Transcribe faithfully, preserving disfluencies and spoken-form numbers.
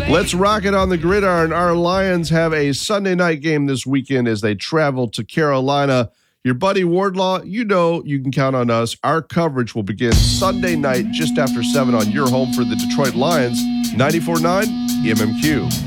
Let's rock it on the gridiron. Our Lions have a Sunday night game this weekend as they travel to Carolina. Your buddy Wardlaw, you know you can count on us. Our coverage will begin Sunday night just after seven on your home for the Detroit Lions, ninety-four point nine M M Q.